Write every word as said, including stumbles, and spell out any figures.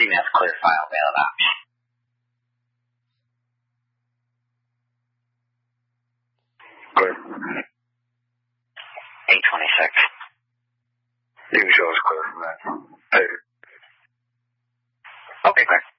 that's clear file, mail it out. Clear. eight twenty-six. You can show us clear from that. Hey. Okay, clear.